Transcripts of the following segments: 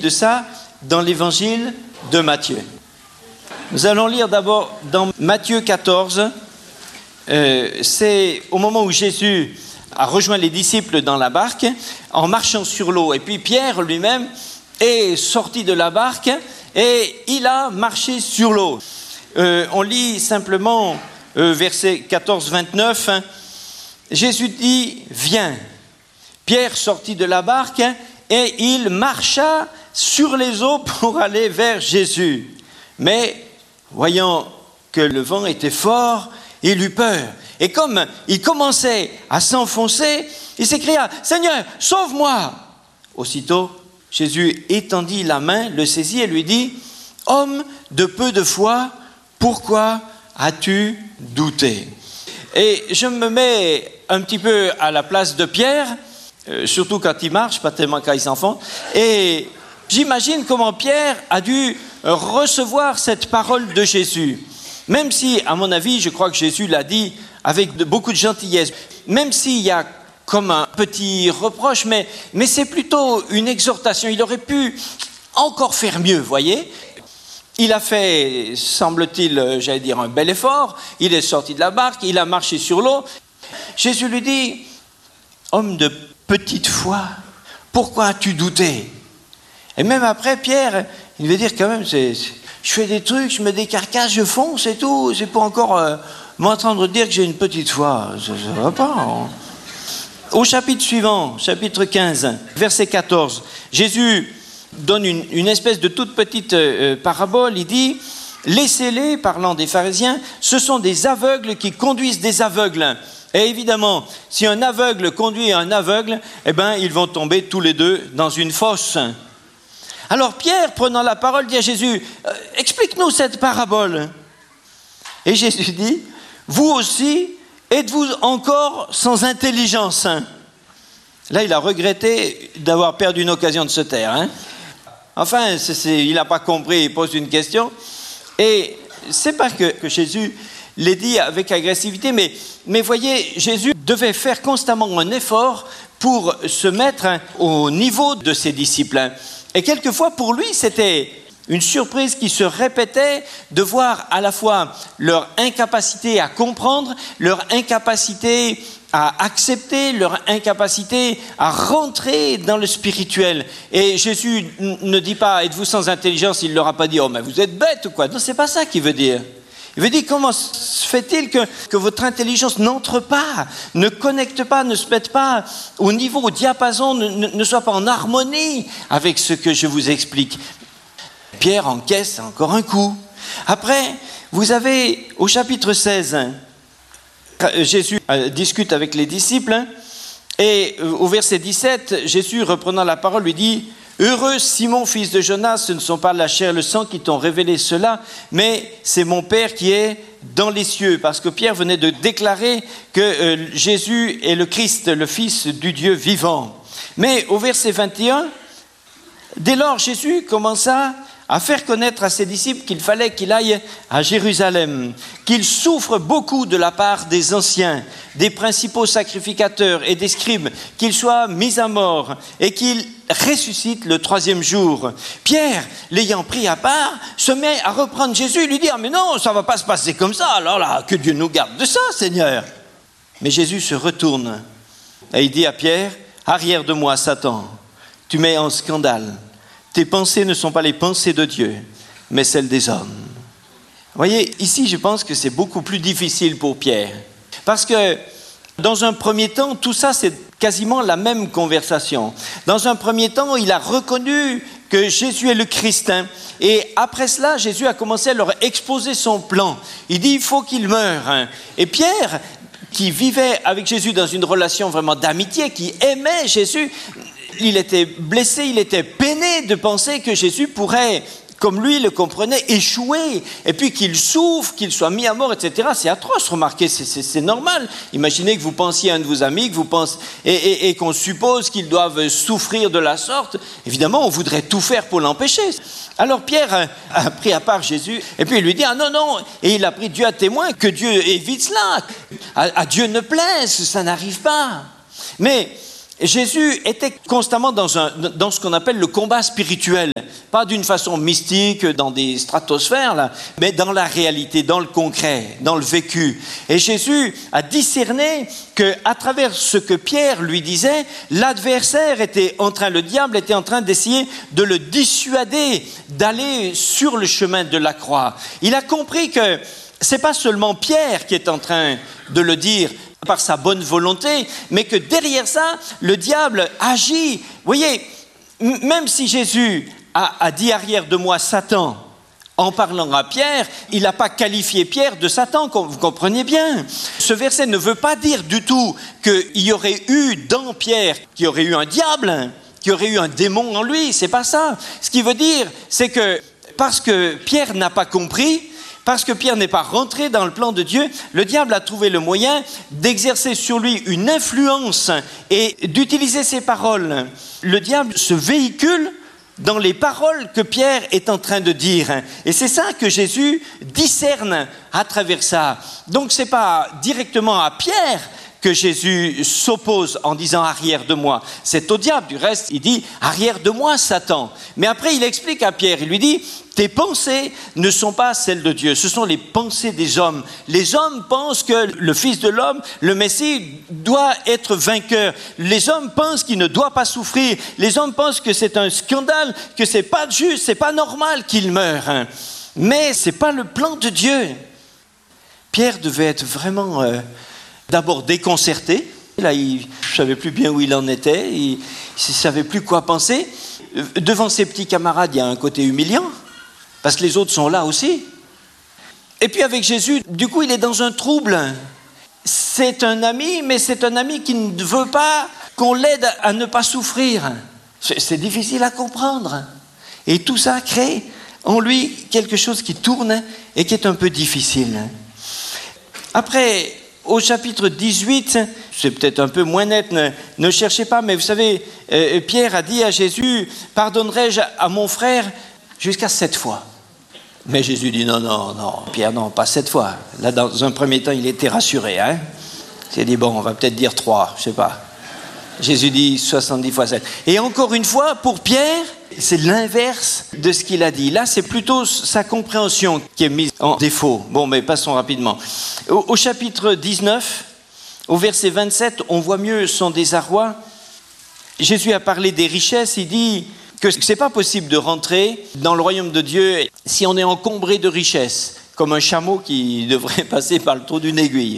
de ça dans l'évangile de Matthieu. Nous allons lire d'abord dans Matthieu 14. C'est au moment où Jésus a rejoint les disciples dans la barque en marchant sur l'eau. Et puis Pierre lui-même est sorti de la barque et il a marché sur l'eau. On lit simplement verset 14-29. Jésus dit « Viens ». Pierre sortit de la barque et il marcha sur les eaux pour aller vers Jésus. Mais voyant que le vent était fort, il eut peur. Et comme il commençait à s'enfoncer, il s'écria « Seigneur, sauve-moi » Aussitôt, Jésus étendit la main, le saisit et lui dit « Homme de peu de foi, pourquoi as-tu douté ?» Et je me mets un petit peu à la place de Pierre, surtout quand il marche, pas tellement quand il s'enfonce, et j'imagine comment Pierre a dû recevoir cette parole de Jésus. Même si, à mon avis, je crois que Jésus l'a dit avec beaucoup de gentillesse, même s'il y a comme un petit reproche, mais c'est plutôt une exhortation. Il aurait pu encore faire mieux, voyez. Il a fait, semble-t-il, j'allais dire, un bel effort. Il est sorti de la barque, il a marché sur l'eau. Jésus lui dit, « Homme de petite foi, pourquoi as-tu douté ?» Et même après, Pierre, il veut dire quand même, je fais des trucs, je me décarcasse, je fonce et tout. C'est pas encore m'entendre dire que j'ai une petite foi. Ça va pas. Hein. Au chapitre suivant, chapitre 15, verset 14, Jésus donne une espèce de toute petite parabole. Il dit, « Laissez-les, parlant des pharisiens, ce sont des aveugles qui conduisent des aveugles. » Et évidemment, si un aveugle conduit un aveugle, eh ben, ils vont tomber tous les deux dans une fosse. Alors Pierre, prenant la parole, dit à Jésus, « Explique-nous cette parabole. » Et Jésus dit, « Vous aussi, êtes-vous encore sans intelligence ?» Là, il a regretté d'avoir perdu une occasion de se taire. Hein. Enfin, il n'a pas compris, il pose une question. Et c'est pas que Jésus l'ait dit avec agressivité, mais voyez, Jésus devait faire constamment un effort pour se mettre au niveau de ses disciples. Et quelquefois, pour lui, c'était une surprise qui se répétait de voir à la fois leur incapacité à comprendre, leur incapacité à accepter, leur incapacité à rentrer dans le spirituel. Et Jésus ne dit pas « Êtes-vous sans intelligence ?» Il ne leur a pas dit « Oh, mais vous êtes bêtes ou quoi ?» Non, c'est pas ça qu'il veut dire. Il veut dire, comment se fait-il que votre intelligence n'entre pas, ne connecte pas, ne se mette pas au niveau, au diapason, ne soit pas en harmonie avec ce que je vous explique. Pierre encaisse encore un coup. Après, vous avez au chapitre 16, Jésus discute avec les disciples et au verset 17, Jésus, reprenant la parole, lui dit « Heureux Simon, fils de Jonas, ce ne sont pas la chair et le sang qui t'ont révélé cela, mais c'est mon Père qui est dans les cieux. » Parce que Pierre venait de déclarer que Jésus est le Christ, le Fils du Dieu vivant. Mais au verset 21, dès lors Jésus commença à faire connaître à ses disciples qu'il fallait qu'il aille à Jérusalem, qu'il souffre beaucoup de la part des anciens, des principaux sacrificateurs et des scribes, qu'il soit mis à mort et qu'il ressuscite le 3e jour. Pierre, l'ayant pris à part, se met à reprendre Jésus et lui dire « Mais non, ça ne va pas se passer comme ça, alors là, que Dieu nous garde de ça, Seigneur !» Mais Jésus se retourne et il dit à Pierre « Arrière de moi, Satan, tu mets en scandale. Tes pensées ne sont pas les pensées de Dieu, mais celles des hommes. » Vous voyez, ici, je pense que c'est beaucoup plus difficile pour Pierre. Parce que, dans un premier temps, tout ça, c'est quasiment la même conversation. Dans un premier temps, il a reconnu que Jésus est le Christ. Et après cela, Jésus a commencé à leur exposer son plan. Il dit, il faut qu'il meure. Et Pierre, qui vivait avec Jésus dans une relation vraiment d'amitié, qui aimait Jésus, il était blessé, il était peiné de penser que Jésus pourrait, comme lui le comprenait, échouer, et puis qu'il souffre, qu'il soit mis à mort, etc. C'est atroce, remarquez, c'est normal. Imaginez que vous pensiez à un de vos amis, que vous pensez, et qu'on suppose qu'ils doivent souffrir de la sorte. Évidemment, on voudrait tout faire pour l'empêcher. Alors Pierre a pris à part Jésus, et puis il lui dit « Ah non, non !» Et il a pris Dieu à témoin, que Dieu évite cela. À Dieu ne plaise, ça n'arrive pas. Mais Jésus était constamment dans ce qu'on appelle le combat spirituel, pas d'une façon mystique, dans des stratosphères, là, mais dans la réalité, dans le concret, dans le vécu. Et Jésus a discerné qu'à travers ce que Pierre lui disait, l'adversaire le diable était en train d'essayer de le dissuader d'aller sur le chemin de la croix. Il a compris que c'est pas seulement Pierre qui est en train de le dire par sa bonne volonté, mais que derrière ça, le diable agit. Vous voyez, même si Jésus a dit arrière de moi Satan, en parlant à Pierre, il n'a pas qualifié Pierre de Satan, vous comprenez bien. Ce verset ne veut pas dire du tout qu'il y aurait eu dans Pierre, qu'il y aurait eu un diable, qu'il y aurait eu un démon en lui, c'est pas ça. Ce qui veut dire, c'est que parce que Pierre n'a pas compris, parce que Pierre n'est pas rentré dans le plan de Dieu, le diable a trouvé le moyen d'exercer sur lui une influence et d'utiliser ses paroles. Le diable se véhicule dans les paroles que Pierre est en train de dire. Et c'est ça que Jésus discerne à travers ça. Donc ce n'est pas directement à Pierre que Jésus s'oppose en disant « arrière de moi ». C'est au diable. Du reste, il dit « arrière de moi, Satan ». Mais après, il explique à Pierre, il lui dit « tes pensées ne sont pas celles de Dieu, ce sont les pensées des hommes. Les hommes pensent que le Fils de l'homme, le Messie, doit être vainqueur. Les hommes pensent qu'il ne doit pas souffrir. Les hommes pensent que c'est un scandale, que c'est pas juste, c'est pas normal qu'il meure. Mais c'est pas le plan de Dieu. » Pierre devait être vraiment... d'abord déconcerté, là il ne savait plus bien où il en était, il ne savait plus quoi penser. Devant ses petits camarades, il y a un côté humiliant, parce que les autres sont là aussi. Et puis avec Jésus, du coup il est dans un trouble. C'est un ami, mais c'est un ami qui ne veut pas qu'on l'aide à ne pas souffrir. C'est difficile à comprendre. Et tout ça crée en lui quelque chose qui tourne et qui est un peu difficile. Après... Au chapitre 18, c'est peut-être un peu moins net, ne cherchez pas, mais vous savez, Pierre a dit à Jésus, « Pardonnerai-je à mon frère jusqu'à 7 fois ?» Mais Jésus dit, non, Pierre, non, pas 7 fois. Là, dans un premier temps, il était rassuré. Il a dit, bon, on va peut-être dire 3, je ne sais pas. Jésus dit 70 fois 7. Et encore une fois, pour Pierre, c'est l'inverse de ce qu'il a dit. Là, c'est plutôt sa compréhension qui est mise en défaut. Bon, mais passons rapidement. Au chapitre 19, au verset 27, on voit mieux son désarroi. Jésus a parlé des richesses. Il dit que ce n'est pas possible de rentrer dans le royaume de Dieu si on est encombré de richesses, comme un chameau qui devrait passer par le trou d'une aiguille.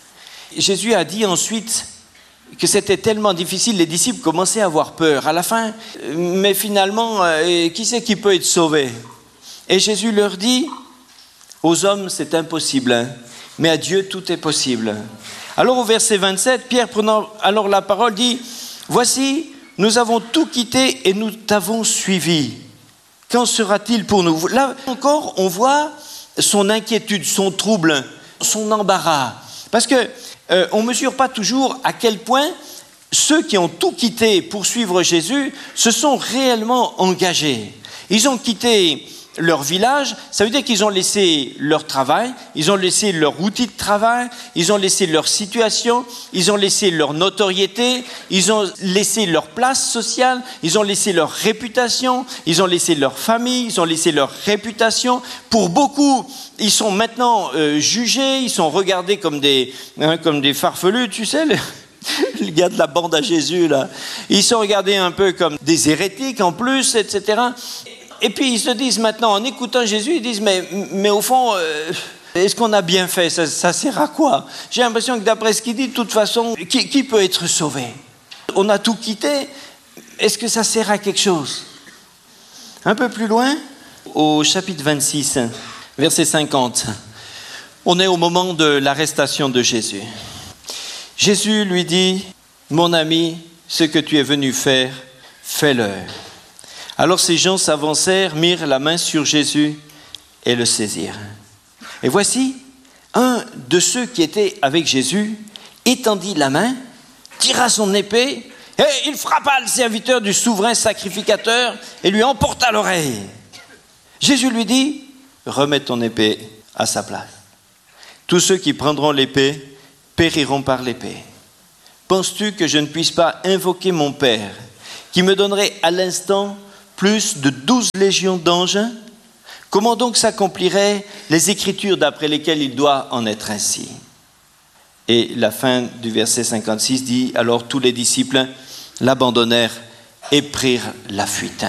Jésus a dit ensuite que c'était tellement difficile, les disciples commençaient à avoir peur. À la fin, mais finalement, qui c'est qui peut être sauvé? Et Jésus leur dit, aux hommes c'est impossible, mais à Dieu tout est possible. Alors au verset 27, Pierre prenant alors la parole dit, voici, nous avons tout quitté et nous t'avons suivi. Qu'en sera-t-il pour nous? Là encore, on voit son inquiétude, son trouble, son embarras. Parce que on ne mesure pas toujours à quel point ceux qui ont tout quitté pour suivre Jésus se sont réellement engagés. Ils ont quitté leur village, ça veut dire qu'ils ont laissé leur travail, ils ont laissé leur outil de travail, ils ont laissé leur situation, ils ont laissé leur notoriété, ils ont laissé leur place sociale, ils ont laissé leur réputation, ils ont laissé leur famille, ils ont laissé leur réputation. Pour beaucoup, ils sont maintenant jugés, ils sont regardés comme des farfelus, tu sais, le gars de la bande à Jésus, là. Ils sont regardés un peu comme des hérétiques en plus, etc. Et puis ils se disent maintenant, en écoutant Jésus, ils disent, mais au fond, est-ce qu'on a bien fait? Ça sert à quoi? J'ai l'impression que d'après ce qu'il dit, de toute façon, qui peut être sauvé? On a tout quitté, est-ce que ça sert à quelque chose? Un peu plus loin, au chapitre 26, verset 50, on est au moment de l'arrestation de Jésus. Jésus lui dit, mon ami, ce que tu es venu faire, fais-le. Alors ces gens s'avancèrent, mirent la main sur Jésus et le saisirent. Et voici, un de ceux qui étaient avec Jésus étendit la main, tira son épée, et il frappa le serviteur du souverain sacrificateur et lui emporta l'oreille. Jésus lui dit, remets ton épée à sa place. Tous ceux qui prendront l'épée périront par l'épée. penses-tu que je ne puisse pas invoquer mon Père, qui me donnerait à l'instant plus de 12 légions d'anges? Comment donc s'accompliraient les Écritures d'après lesquelles il doit en être ainsi? Et la fin du verset 56 dit, alors tous les disciples l'abandonnèrent et prirent la fuite.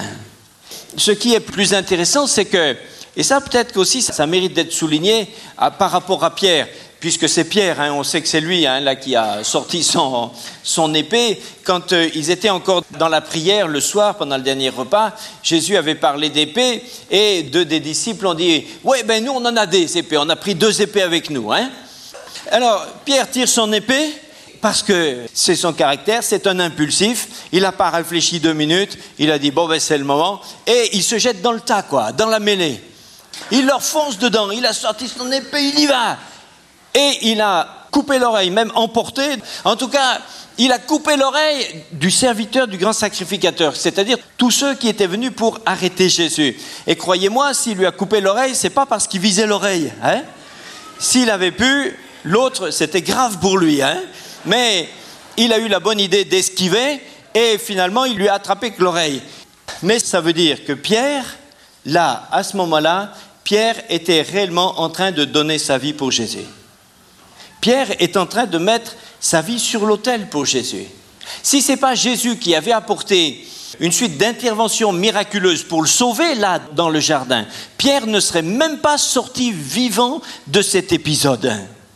Ce qui est plus intéressant, c'est que, et ça peut-être qu'aussi ça mérite d'être souligné par rapport à Pierre, puisque c'est Pierre, on sait que c'est lui là qui a sorti son épée. Quand ils étaient encore dans la prière le soir, pendant le dernier repas, Jésus avait parlé d'épée et deux des disciples ont dit « Ouais, ben nous on en a des épées, on a pris 2 épées avec nous. » Alors Pierre tire son épée, parce que c'est son caractère, c'est un impulsif, il n'a pas réfléchi 2 minutes, il a dit « Bon, ben c'est le moment » et il se jette dans le tas, dans la mêlée. Il leur fonce dedans, il a sorti son épée, il y va. Et il a coupé l'oreille, même emporté. En tout cas, il a coupé l'oreille du serviteur du grand sacrificateur, c'est-à-dire tous ceux qui étaient venus pour arrêter Jésus. Et croyez-moi, s'il lui a coupé l'oreille, c'est pas parce qu'il visait l'oreille. S'il avait pu, l'autre, c'était grave pour lui. Mais il a eu la bonne idée d'esquiver et finalement, il lui a attrapé que l'oreille. Mais ça veut dire que Pierre, là, à ce moment-là, Pierre était réellement en train de donner sa vie pour Jésus. Pierre est en train de mettre sa vie sur l'autel pour Jésus. Si ce n'est pas Jésus qui avait apporté une suite d'interventions miraculeuses pour le sauver là dans le jardin, Pierre ne serait même pas sorti vivant de cet épisode.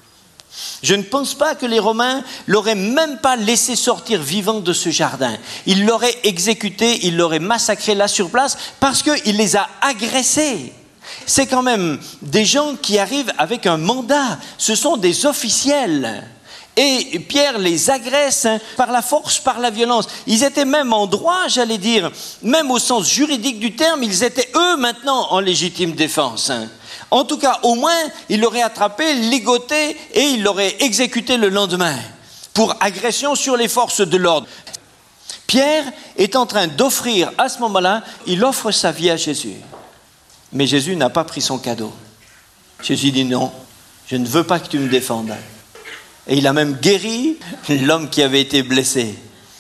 Je ne pense pas que les Romains l'auraient même pas laissé sortir vivant de ce jardin. Ils l'auraient exécuté, ils l'auraient massacré là sur place parce qu'il les a agressés. C'est quand même des gens qui arrivent avec un mandat, ce sont des officiels. Et Pierre les agresse par la force, par la violence. Ils étaient même en droit, j'allais dire, même au sens juridique du terme, ils étaient eux maintenant en légitime défense. En tout cas, au moins, il l'aurait attrapé, ligoté et il l'aurait exécuté le lendemain pour agression sur les forces de l'ordre. Pierre est en train d'offrir, à ce moment-là, il offre sa vie à Jésus. Mais Jésus n'a pas pris son cadeau. Jésus dit non, je ne veux pas que tu me défendes. Et il a même guéri l'homme qui avait été blessé.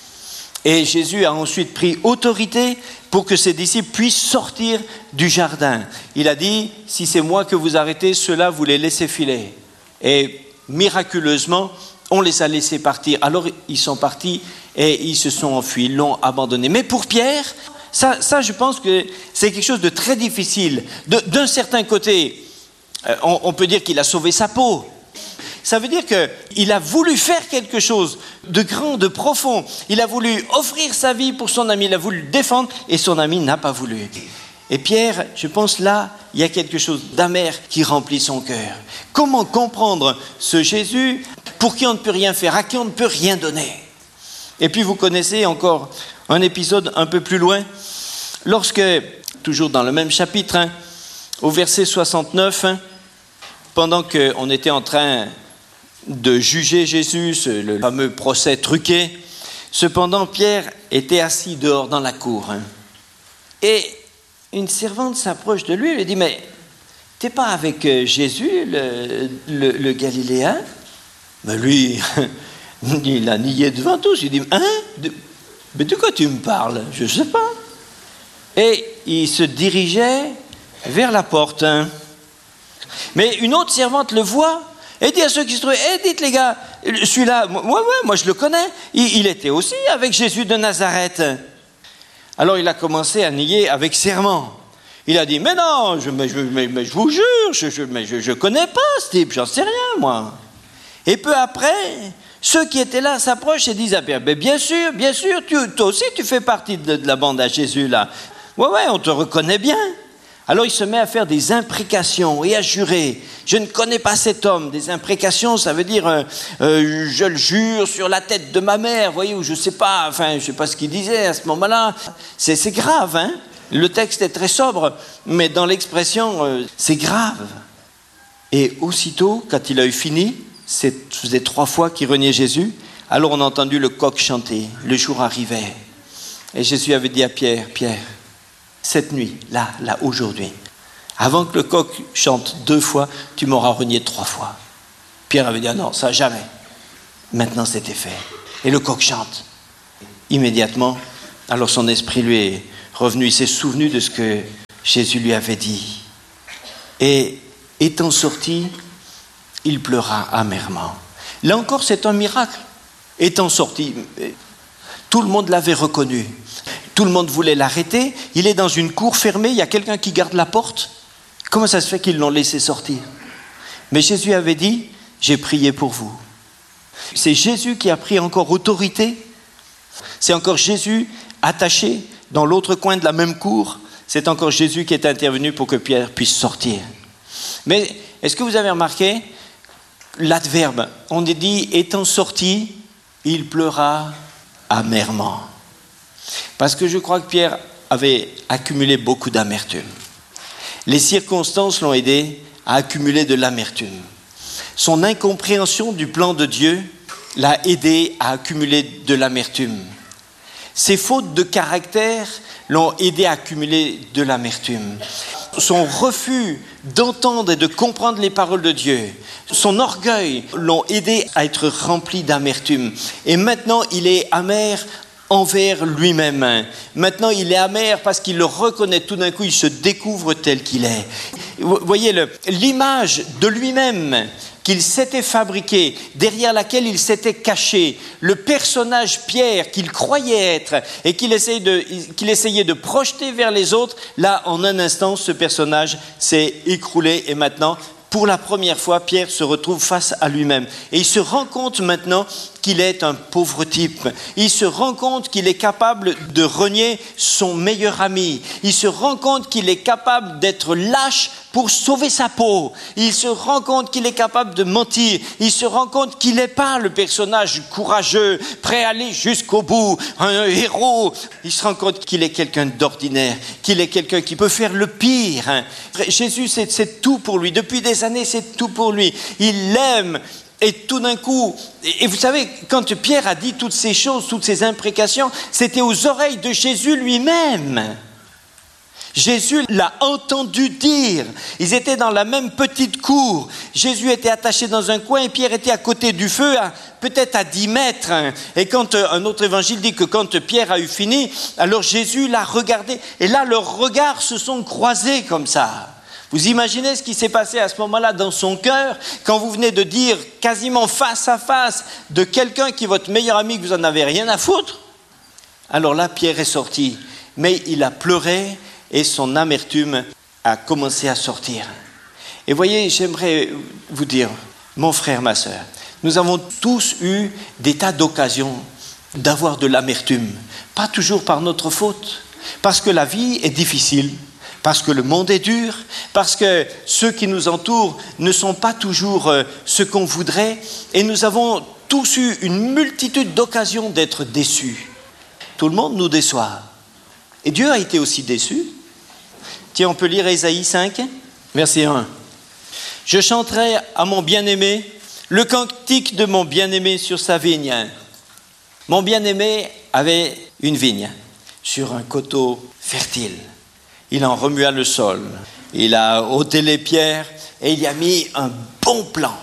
Et Jésus a ensuite pris autorité pour que ses disciples puissent sortir du jardin. Il a dit, si c'est moi que vous arrêtez, ceux-là, vous les laissez filer. Et miraculeusement, on les a laissés partir. Alors ils sont partis et ils se sont enfuis, ils l'ont abandonné. Mais pour Pierre, ça, je pense que c'est quelque chose de très difficile. D'un certain côté, on peut dire qu'il a sauvé sa peau. Ça veut dire qu'il a voulu faire quelque chose de grand, de profond. Il a voulu offrir sa vie pour son ami, il a voulu le défendre et son ami n'a pas voulu. Et Pierre, je pense là, il y a quelque chose d'amer qui remplit son cœur. Comment comprendre ce Jésus pour qui on ne peut rien faire, à qui on ne peut rien donner? Et puis vous connaissez encore un épisode un peu plus loin, lorsque, toujours dans le même chapitre, au verset 69, pendant qu'on était en train de juger Jésus, le fameux procès truqué, cependant Pierre était assis dehors dans la cour. Et une servante s'approche de lui et lui dit « Mais t'es pas avec Jésus, le Galiléen ?» Mais lui, il a nié devant tous. Il dit « Hein ? Mais de quoi tu me parles ? Je ne sais pas. » Et il se dirigeait vers la porte. Mais une autre servante le voit et dit à ceux qui se trouvaient, dites les gars, celui-là, moi je le connais, il était aussi avec Jésus de Nazareth. Alors il a commencé à nier avec serment. Il a dit, mais non, je vous jure, je connais pas ce type, j'en sais rien moi. Et peu après, ceux qui étaient là s'approchent et disent à Pierre, bien sûr, toi aussi tu fais partie de la bande à Jésus là. Ouais, on te reconnaît bien. Alors il se met à faire des imprécations et à jurer. Je ne connais pas cet homme. Des imprécations, ça veut dire je le jure sur la tête de ma mère, voyez, ou je sais pas ce qu'il disait à ce moment-là. C'est grave, hein. Le texte est très sobre, mais dans l'expression, c'est grave. Et aussitôt, quand il a eu fini, ça faisait 3 fois qu'il reniait Jésus, alors on a entendu le coq chanter, le jour arrivait. Et Jésus avait dit à Pierre, cette nuit, là, aujourd'hui, avant que le coq chante 2 fois, tu m'auras renié 3 fois. Pierre avait dit, ah non, ça jamais. Maintenant, c'était fait. Et le coq chante. Immédiatement, alors son esprit lui est revenu, il s'est souvenu de ce que Jésus lui avait dit. Et étant sorti, il pleura amèrement. Là encore, c'est un miracle. Étant sorti, tout le monde l'avait reconnu. Tout le monde voulait l'arrêter. Il est dans une cour fermée, il y a quelqu'un qui garde la porte. Comment ça se fait qu'ils l'ont laissé sortir? Mais Jésus avait dit, j'ai prié pour vous. C'est Jésus qui a pris encore autorité. C'est encore Jésus attaché dans l'autre coin de la même cour. C'est encore Jésus qui est intervenu pour que Pierre puisse sortir. Mais est-ce que vous avez remarqué l'adverbe? On est dit, étant sorti, il pleura amèrement. Parce que je crois que Pierre avait accumulé beaucoup d'amertume. Les circonstances l'ont aidé à accumuler de l'amertume. Son incompréhension du plan de Dieu l'a aidé à accumuler de l'amertume. Ses fautes de caractère l'ont aidé à accumuler de l'amertume. Son refus d'entendre et de comprendre les paroles de Dieu, son orgueil l'ont aidé à être rempli d'amertume. Et maintenant, il est amer envers lui-même. Maintenant, il est amer parce qu'il le reconnaît. Tout d'un coup, il se découvre tel qu'il est. Vous voyez l'image de lui-même qu'il s'était fabriqué, derrière laquelle il s'était caché, le personnage Pierre qu'il croyait être et qu'il essayait de projeter vers les autres, là, en un instant, ce personnage s'est écroulé et maintenant, pour la première fois, Pierre se retrouve face à lui-même. Et il se rend compte maintenant qu'il est un pauvre type. Il se rend compte qu'il est capable de renier son meilleur ami. Il se rend compte qu'il est capable d'être lâche pour sauver sa peau. Il se rend compte qu'il est capable de mentir. Il se rend compte qu'il n'est pas le personnage courageux, prêt à aller jusqu'au bout, un héros. Il se rend compte qu'il est quelqu'un d'ordinaire, qu'il est quelqu'un qui peut faire le pire. Jésus, c'est tout pour lui. Depuis des années, c'est tout pour lui. Il l'aime. Et tout d'un coup, et vous savez, quand Pierre a dit toutes ces choses, toutes ces imprécations, c'était aux oreilles de Jésus lui-même. Jésus l'a entendu dire. Ils étaient dans la même petite cour. Jésus était attaché dans un coin et Pierre était à côté du feu, peut-être à 10 mètres. Et quand un autre évangile dit que quand Pierre a eu fini, alors Jésus l'a regardé. Et là, leurs regards se sont croisés comme ça. Vous imaginez ce qui s'est passé à ce moment-là dans son cœur, quand vous venez de dire quasiment face à face de quelqu'un qui est votre meilleur ami, que vous n'en avez rien à foutre? Alors là, Pierre est sorti, mais il a pleuré et son amertume a commencé à sortir. Et voyez, j'aimerais vous dire, mon frère, ma sœur, nous avons tous eu des tas d'occasions d'avoir de l'amertume, pas toujours par notre faute, parce que la vie est difficile. Parce que le monde est dur, parce que ceux qui nous entourent ne sont pas toujours ce qu'on voudrait, et nous avons tous eu une multitude d'occasions d'être déçus. Tout le monde nous déçoit. Et Dieu a été aussi déçu. Tiens, on peut lire Ésaïe 5, verset 1. « Je chanterai à mon bien-aimé le cantique de mon bien-aimé sur sa vigne. » Mon bien-aimé avait une vigne sur un coteau fertile. Il en remua le sol, il a ôté les pierres et il y a mis un bon plan.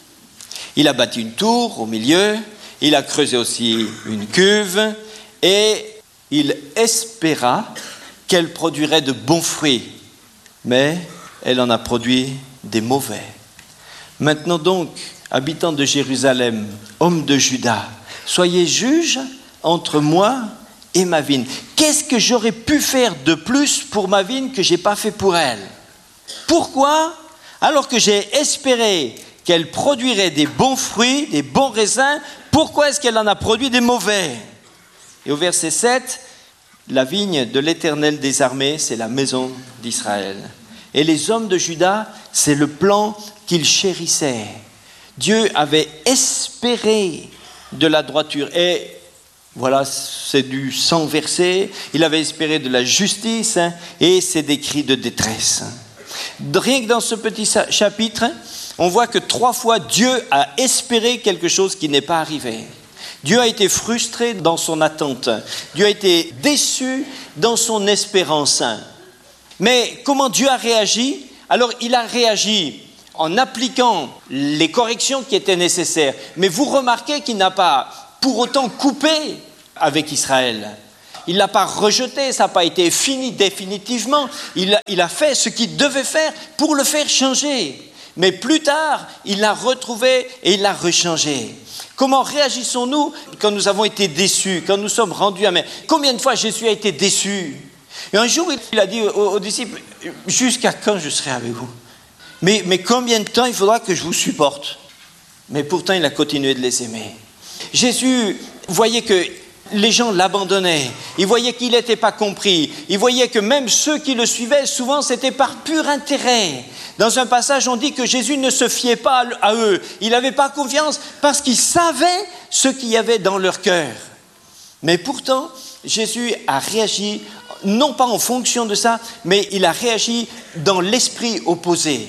Il a bâti une tour au milieu, il a creusé aussi une cuve et il espéra qu'elle produirait de bons fruits. Mais elle en a produit des mauvais. Maintenant donc, habitants de Jérusalem, hommes de Juda, soyez juges entre moi et ma vigne. Qu'est-ce que j'aurais pu faire de plus pour ma vigne que je n'ai pas fait pour elle? Pourquoi, alors que j'ai espéré qu'elle produirait des bons fruits, des bons raisins, pourquoi est-ce qu'elle en a produit des mauvais? Et au verset 7, la vigne de l'Éternel des armées, c'est la maison d'Israël. Et les hommes de Juda, c'est le plan qu'ils chérissaient. Dieu avait espéré de la droiture. Et voilà, c'est du sang versé. Il avait espéré de la justice et c'est des cris de détresse. Rien que dans ce petit chapitre, on voit que 3 fois Dieu a espéré quelque chose qui n'est pas arrivé. Dieu a été frustré dans son attente. Dieu a été déçu dans son espérance. Mais comment Dieu a réagi? Alors il a réagi en appliquant les corrections qui étaient nécessaires. Mais vous remarquez qu'il n'a pas pour autant coupé avec Israël. Il ne l'a pas rejeté, ça n'a pas été fini définitivement. Il a fait ce qu'il devait faire pour le faire changer. Mais plus tard, il l'a retrouvé et il l'a rechangé. Comment réagissons-nous quand nous avons été déçus, quand nous sommes rendus amers? Combien de fois Jésus a été déçu? Et un jour, il a dit aux disciples, jusqu'à quand je serai avec vous? Mais combien de temps il faudra que je vous supporte? Mais pourtant, il a continué de les aimer. Jésus voyait que les gens l'abandonnaient, il voyait qu'il n'était pas compris, il voyait que même ceux qui le suivaient, souvent c'était par pur intérêt. Dans un passage, on dit que Jésus ne se fiait pas à eux, il n'avait pas confiance parce qu'il savait ce qu'il y avait dans leur cœur. Mais pourtant, Jésus a réagi, non pas en fonction de ça, mais il a réagi dans l'esprit opposé.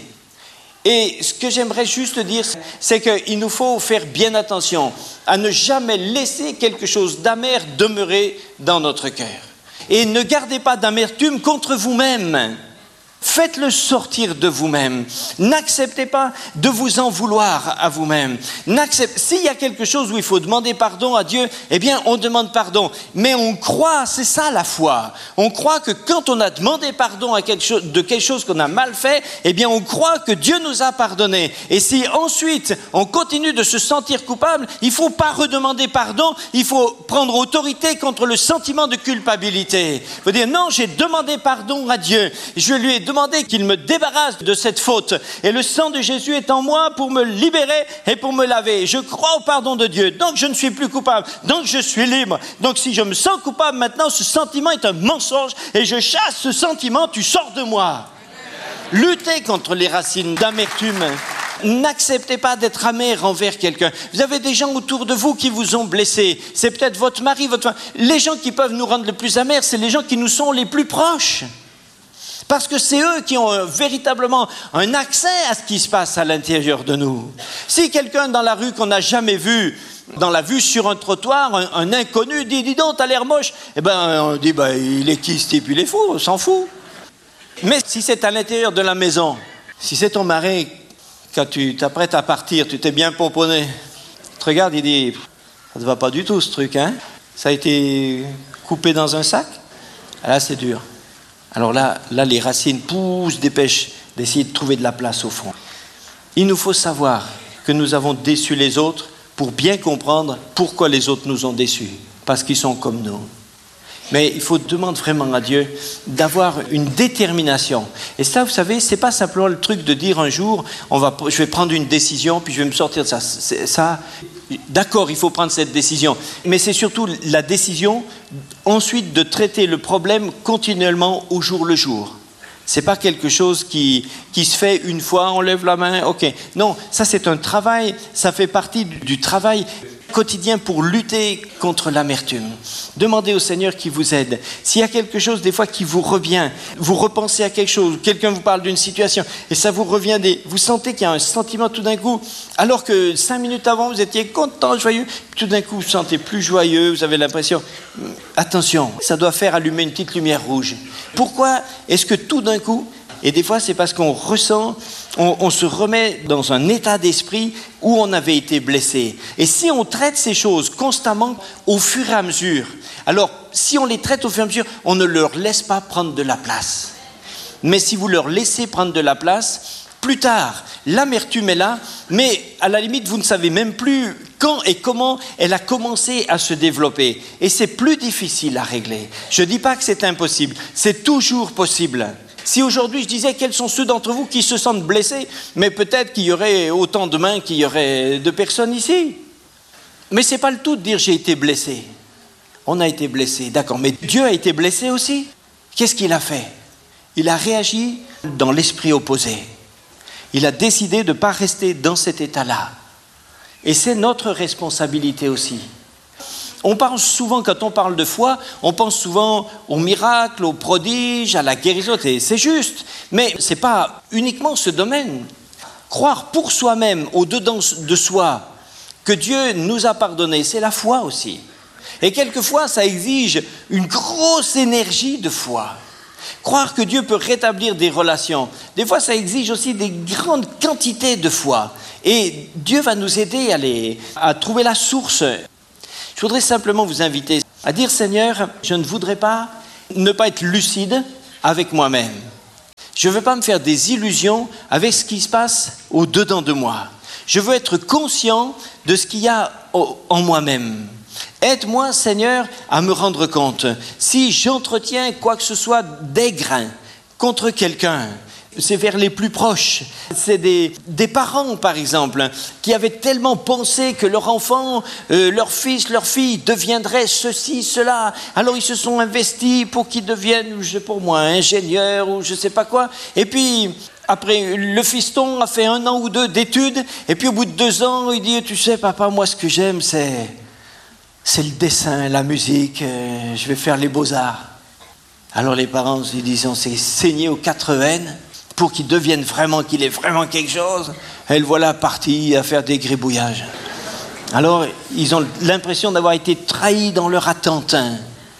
Et ce que j'aimerais juste dire, c'est qu'il nous faut faire bien attention à ne jamais laisser quelque chose d'amer demeurer dans notre cœur. Et ne gardez pas d'amertume contre vous-même. Faites-le sortir de vous-même. N'acceptez pas de vous en vouloir à vous-même. S'il y a quelque chose où il faut demander pardon à Dieu, eh bien, on demande pardon. Mais on croit, c'est ça la foi. On croit que quand on a demandé pardon à de quelque chose qu'on a mal fait, eh bien, on croit que Dieu nous a pardonné. Et si ensuite, on continue de se sentir coupable, il ne faut pas redemander pardon, il faut prendre autorité contre le sentiment de culpabilité. Il faut dire, non, j'ai demandé pardon à Dieu. Je lui ai demandé qu'il me débarrasse de cette faute. Et le sang de Jésus est en moi pour me libérer et pour me laver. Je crois au pardon de Dieu. Donc je ne suis plus coupable. Donc je suis libre. Donc si je me sens coupable maintenant, ce sentiment est un mensonge et je chasse ce sentiment, tu sors de moi. Luttez contre les racines d'amertume. N'acceptez pas d'être amer envers quelqu'un. Vous avez des gens autour de vous qui vous ont blessé. C'est peut-être votre mari, votre femme. Les gens qui peuvent nous rendre le plus amers, c'est les gens qui nous sont les plus proches. Parce que c'est eux qui ont véritablement un accès à ce qui se passe à l'intérieur de nous. Si quelqu'un dans la rue qu'on n'a jamais vu, dans la vue sur un trottoir, un inconnu dit « Dis donc, t'as l'air moche », eh ben on dit « il est qui ce type, il est fou, on s'en fout ». Mais si c'est à l'intérieur de la maison, si c'est ton mari, quand tu t'apprêtes à partir, tu t'es bien pomponné, il te regarde, il dit « Ça ne va pas du tout ce truc, hein ? Ça a été coupé dans un sac ?» Là, c'est dur. Alors là, les racines poussent, dépêchent d'essayer de trouver de la place au fond. Il nous faut savoir que nous avons déçu les autres pour bien comprendre pourquoi les autres nous ont déçus. Parce qu'ils sont comme nous. Mais il faut demander vraiment à Dieu d'avoir une détermination. Et ça, vous savez, c'est pas simplement le truc de dire un jour, je vais prendre une décision, puis je vais me sortir de ça. Ça, d'accord, il faut prendre cette décision. Mais c'est surtout la décision, ensuite, de traiter le problème continuellement au jour le jour. C'est pas quelque chose qui se fait une fois, on lève la main, ok. Non, ça c'est un travail, ça fait partie du travail quotidien pour lutter contre l'amertume. Demandez au Seigneur qu'il vous aide. S'il y a quelque chose des fois qui vous revient, vous repensez à quelque chose, quelqu'un vous parle d'une situation et ça vous revient, vous sentez qu'il y a un sentiment tout d'un coup, alors que 5 minutes avant vous étiez content, joyeux, tout d'un coup vous vous sentez plus joyeux, vous avez l'impression, attention, ça doit faire allumer une petite lumière rouge. Pourquoi est-ce que tout d'un coup, et des fois c'est parce qu'on ressent, on se remet dans un état d'esprit où on avait été blessé. Et si on traite ces choses constamment au fur et à mesure, alors si on les traite au fur et à mesure, on ne leur laisse pas prendre de la place. Mais si vous leur laissez prendre de la place, plus tard, l'amertume est là, mais à la limite, vous ne savez même plus quand et comment elle a commencé à se développer. Et c'est plus difficile à régler. Je ne dis pas que c'est impossible, c'est toujours possible. Si aujourd'hui je disais quels sont ceux d'entre vous qui se sentent blessés, mais peut-être qu'il y aurait autant de mains qu'il y aurait de personnes ici. Mais ce n'est pas le tout de dire j'ai été blessé. On a été blessé, d'accord, mais Dieu a été blessé aussi. Qu'est-ce qu'il a fait ? Il a réagi dans l'esprit opposé. Il a décidé de ne pas rester dans cet état-là. Et c'est notre responsabilité aussi. On parle souvent, quand on parle de foi, on pense souvent aux miracles, aux prodiges, à la guérison, et c'est juste. Mais ce n'est pas uniquement ce domaine. Croire pour soi-même, au-dedans de soi, que Dieu nous a pardonné, c'est la foi aussi. Et quelquefois, ça exige une grosse énergie de foi. Croire que Dieu peut rétablir des relations, des fois, ça exige aussi des grandes quantités de foi. Et Dieu va nous aider à trouver la source. Je voudrais simplement vous inviter à dire, Seigneur, je ne voudrais pas ne pas être lucide avec moi-même. Je ne veux pas me faire des illusions avec ce qui se passe au-dedans de moi. Je veux être conscient de ce qu'il y a en moi-même. Aide-moi, Seigneur, à me rendre compte. Si j'entretiens quoi que ce soit d'aigre contre quelqu'un, c'est vers les plus proches. C'est des parents, par exemple, qui avaient tellement pensé que leur enfant, leur fils, leur fille deviendraient ceci, cela. Alors ils se sont investis pour qu'ils deviennent, je sais pas moi, ingénieurs ou je sais pas quoi. Et puis, après, le fiston a fait 1 an ou 2 d'études. Et puis au bout de 2 ans, il dit, tu sais papa, moi ce que j'aime c'est le dessin, la musique, je vais faire les beaux-arts. Alors les parents, ils disent, on s'est saigné aux 4 veines pour qu'il devienne vraiment, qu'il ait vraiment quelque chose. Et le voilà parti à faire des gribouillages. Alors, ils ont l'impression d'avoir été trahis dans leur attentin.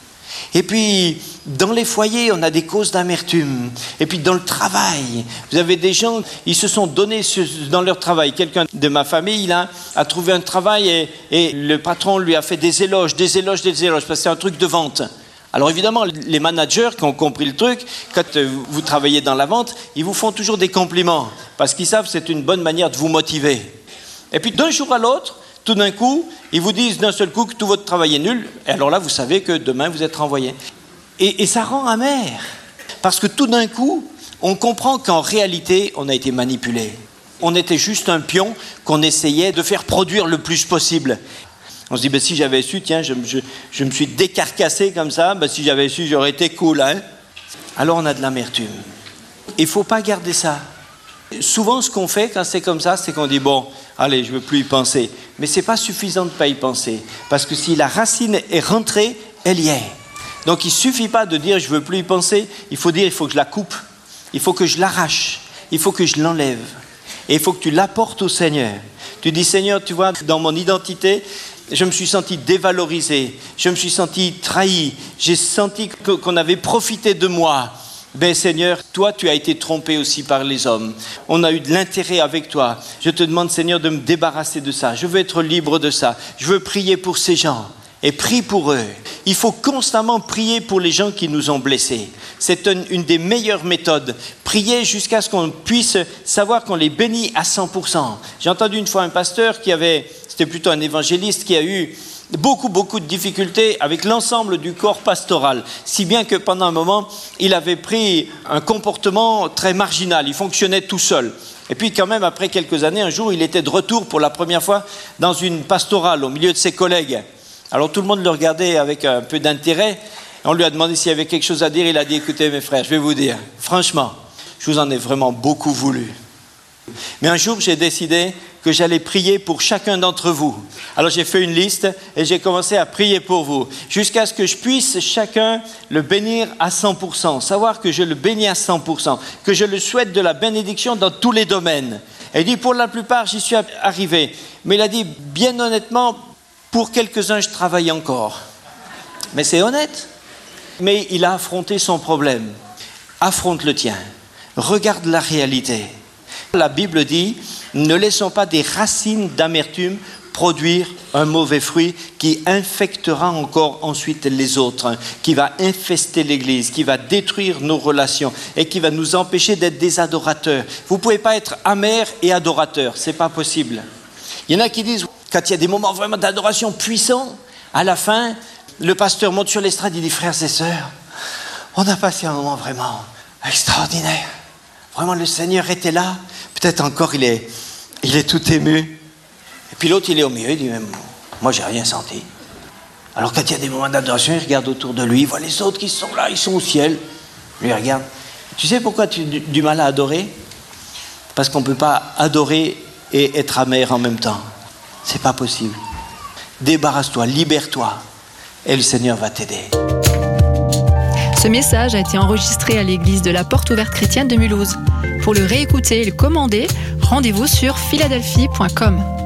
Et puis, dans les foyers, on a des causes d'amertume. Et puis, dans le travail, vous avez des gens, ils se sont donnés dans leur travail. Quelqu'un de ma famille, là, a trouvé un travail et le patron lui a fait des éloges, parce que c'est un truc de vente. Alors évidemment, les managers qui ont compris le truc, quand vous travaillez dans la vente, ils vous font toujours des compliments, parce qu'ils savent que c'est une bonne manière de vous motiver. Et puis d'un jour à l'autre, tout d'un coup, ils vous disent d'un seul coup que tout votre travail est nul, et alors là, vous savez que demain, vous êtes renvoyé. Et ça rend amer, parce que tout d'un coup, on comprend qu'en réalité, on a été manipulé. On était juste un pion qu'on essayait de faire produire le plus possible. On se dit, si j'avais su, tiens, je me suis décarcassé comme ça, si j'avais su, j'aurais été cool. Hein. Alors on a de l'amertume. Il ne faut pas garder ça. Souvent, ce qu'on fait quand c'est comme ça, c'est qu'on dit, bon, allez, je ne veux plus y penser. Mais ce n'est pas suffisant de ne pas y penser. Parce que si la racine est rentrée, elle y est. Donc il ne suffit pas de dire, je ne veux plus y penser. Il faut dire, il faut que je la coupe. Il faut que je l'arrache. Il faut que je l'enlève. Et il faut que tu l'apportes au Seigneur. Tu dis, Seigneur, tu vois, dans mon identité, je me suis senti dévalorisé, je me suis senti trahi, j'ai senti qu'on avait profité de moi. Ben Seigneur, toi tu as été trompé aussi par les hommes. On a eu de l'intérêt avec toi. Je te demande Seigneur de me débarrasser de ça. Je veux être libre de ça. Je veux prier pour ces gens. Et prie pour eux. Il faut constamment prier pour les gens qui nous ont blessés. C'est une des meilleures méthodes. Prier jusqu'à ce qu'on puisse savoir qu'on les bénit à 100%. J'ai entendu une fois un pasteur c'était plutôt un évangéliste qui a eu beaucoup de difficultés avec l'ensemble du corps pastoral, si bien que pendant un moment, il avait pris un comportement très marginal, il fonctionnait tout seul. Et puis quand même, après quelques années, un jour, il était de retour pour la première fois dans une pastorale au milieu de ses collègues. Alors tout le monde le regardait avec un peu d'intérêt. On lui a demandé s'il y avait quelque chose à dire, il a dit, écoutez mes frères, je vais vous dire, franchement, je vous en ai vraiment beaucoup voulu. Mais un jour, j'ai décidé que j'allais prier pour chacun d'entre vous. Alors j'ai fait une liste et j'ai commencé à prier pour vous, jusqu'à ce que je puisse chacun le bénir à 100%, savoir que je le bénis à 100%, que je le souhaite de la bénédiction dans tous les domaines. Et il dit, pour la plupart, j'y suis arrivé. Mais il a dit, bien honnêtement, pour quelques-uns, je travaille encore. Mais c'est honnête. Mais il a affronté son problème. Affronte le tien. Regarde la réalité. La Bible dit, ne laissons pas des racines d'amertume produire un mauvais fruit qui infectera encore ensuite les autres, qui va infester l'Église, qui va détruire nos relations et qui va nous empêcher d'être des adorateurs. Vous ne pouvez pas être amer et adorateur, ce n'est pas possible. Il y en a qui disent, quand il y a des moments vraiment d'adoration puissants, à la fin, le pasteur monte sur l'estrade, il dit, frères et sœurs, on a passé un moment vraiment extraordinaire. Vraiment, le Seigneur était là. Peut-être encore, il est tout ému. Et puis l'autre, il est au milieu, il dit, moi, j'ai rien senti. Alors, quand il y a des moments d'adoration, il regarde autour de lui, il voit les autres qui sont là, ils sont au ciel. Lui, il regarde. Tu sais pourquoi tu as du mal à adorer ? Parce qu'on ne peut pas adorer et être amer en même temps. C'est pas possible. Débarrasse-toi, libère-toi, et le Seigneur va t'aider. Ce message a été enregistré à l'église de la Porte Ouverte Chrétienne de Mulhouse. Pour le réécouter et le commander, rendez-vous sur philadelphie.com.